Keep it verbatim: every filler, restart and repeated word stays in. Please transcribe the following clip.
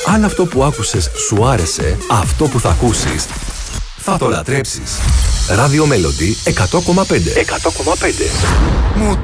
Αν αυτό που άκουσες σου άρεσε, αυτό που θα ακούσεις θα το λατρέψεις. Radio Melody εκατό κόμμα πέντε. εκατό κόμμα πέντε. Μου